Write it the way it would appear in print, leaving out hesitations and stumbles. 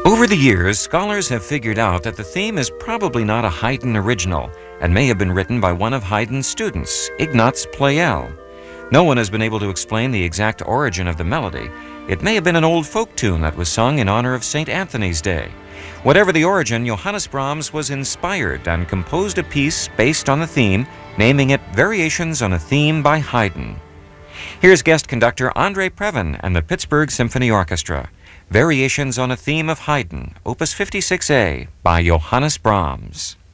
Over the years, scholars have figured out that the theme is probably not a Haydn original and may have been written by one of Haydn's students, Ignaz Pleyel. No one has been able to explain the exact origin of the melody. It may have been an old folk tune that was sung in honor of St. Anthony's Day. Whatever the origin, Johannes Brahms was inspired and composed a piece based on the theme, naming it Variations on a Theme by Haydn. Here's guest conductor Andre Previn and the Pittsburgh Symphony Orchestra. Variations on a Theme of Haydn, Opus 56A by Johannes Brahms.